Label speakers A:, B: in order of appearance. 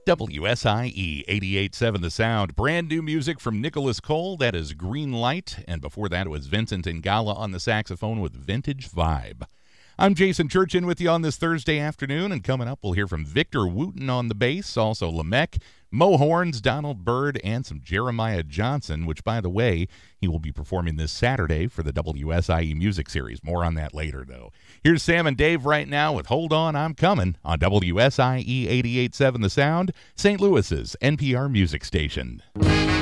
A: WSIE 88.7 The Sound. Brand new music from Nicholas Cole. That is Green Light. And before that, it was Vincent Ingala on the saxophone with Vintage Vibe. I'm Jason Churchin with you on this Thursday afternoon. And coming up, we'll hear from Victor Wooten on the bass, also Lamech, Mo Horns, Donald Byrd, and some Jeremiah Johnson, which, by the way, he will be performing this Saturday for the WSIE Music Series. More on that later, though. Here's Sam and Dave right now with Hold On, I'm Coming on WSIE 88.7 The Sound, St. Louis's NPR music station.